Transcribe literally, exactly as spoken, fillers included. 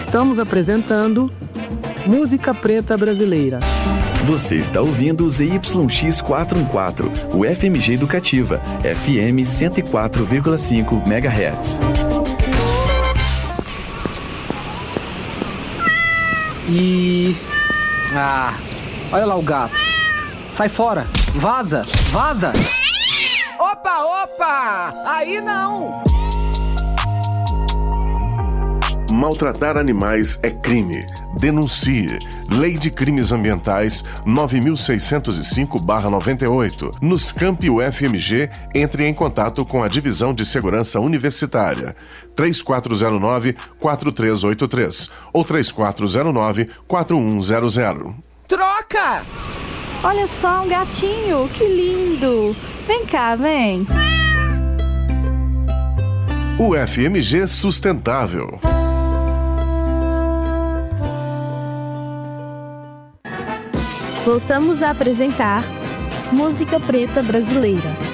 Estamos apresentando Música Preta Brasileira. Você está ouvindo o Z Y X quatrocentos e quatorze, o F M G Educativa, F M cento e quatro vírgula cinco megahertz. E... Ah, olha lá o gato. Sai fora, vaza, vaza! Opa, opa! Aí não! Maltratar animais é crime. Denuncie. Lei de Crimes Ambientais nove mil seiscentos e cinco barra noventa e oito. Nos Campi U F M G, entre em contato com a Divisão de Segurança Universitária. três quatro zero nove, quatro três oito três ou três quatro zero nove, quatro um zero zero. Troca! Olha só, um gatinho, que lindo! Vem cá, vem! U F M G Sustentável. Voltamos a apresentar Música Preta Brasileira.